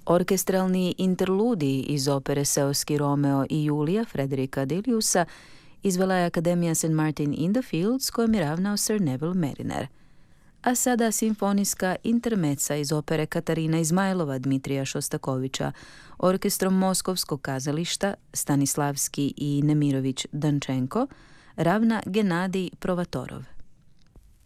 Orkestralni interludij iz opere Seoski Romeo i Julija Frederika Deliusa izvela je Akademija St. Martin in the Fields kojom je ravnao Sir Neville Mariner. A sada simfonijska intermeca iz opere Katarina Izmajlova Dmitrija Šostakovića, orkestrom Moskovskog kazališta Stanislavski i Nemirović Dančenko, ravna Genadij Provatorov.